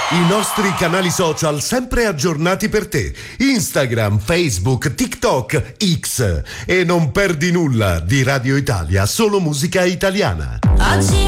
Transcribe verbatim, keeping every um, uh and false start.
I nostri canali social sempre aggiornati per te. Instagram, Facebook, TikTok, X. E non perdi nulla di Radio Italia, solo musica italiana. Oggi